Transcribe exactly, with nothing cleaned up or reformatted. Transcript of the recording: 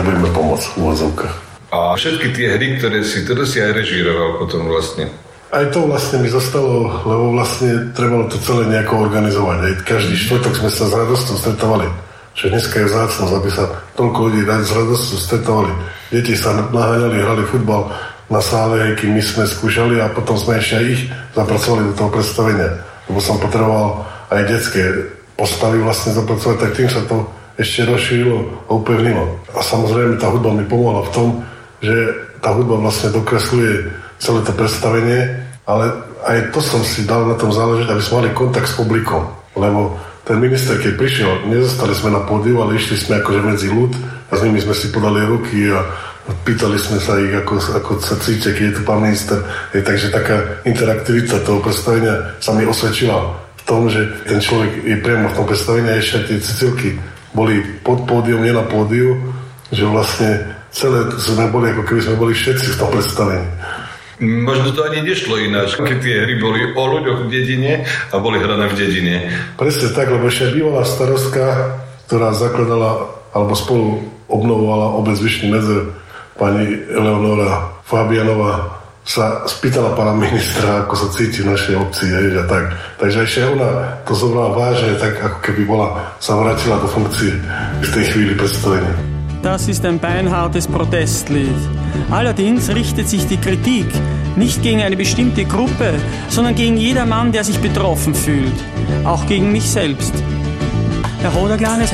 potrebujeme pomoc v úvodzovkách. A všetky tie hry, ktoré si, teda si aj režíroval potom vlastne? Aj to vlastne mi zostalo, lebo vlastne trebalo to celé nejako organizovať. Aj každý štvrtok sme sa s radosťou stretovali. Čiže dneska je vzácnosť, aby sa toľko ľudí s radosťou stretovali. Deti sa naháňali, hrali futbal na sále, aj kým my sme skúšali a potom sme ešte aj ich zapracovali do toho predstavenia. Lebo som potreboval aj detské postavy vlastne zapracovať, tak tým sa to ešte rozšírilo a upevnilo. A samozrejme tá hudba mi pomohla v tom, že tá hudba vlastne dokresluje celé to predstavenie, ale aj to som si dal na tom záležiť, aby sme mali kontakt s publikom. Lebo ten minister, keď prišiel, nezostali sme na pódiu, ale išli sme akože medzi ľud a s nimi sme si podali ruky a pýtali sme sa ich, ako, ako sa cítia, keď je tu pán minister. Je, takže taká interaktivita toho predstavenia sa mi osvedčila v tom, že ten človek je priamo v tom predstavení a ešte tie Cicilky boli pod pódium, nie na pódiu, že vlastne celé sme boli, ako keby sme boli všetci v tom predstavení. Možno to ani nešlo ináč, keď tie hry boli o ľuďoch v dedine a boli hrané v dedine. Presne tak, lebo ešte bývalá starostka, ktorá zakladala alebo spolu obnovovala obec Vyšný Medzer, pani Eleonora Fabianová, sa spýtala pána ministra, ako sa cíti v našej obci, je, a tak. Takže ešte ona to zobrala vážne, tak ako keby bola, sa vrátila do funkcie v tej chvíli predstavenia. Das ist ein beinhartes Protestlied. Allerdings richtet sich die Kritik nicht gegen eine bestimmte Gruppe, sondern gegen jedermann, der sich betroffen fühlt. Auch gegen mich selbst. Herr Hoderglan, es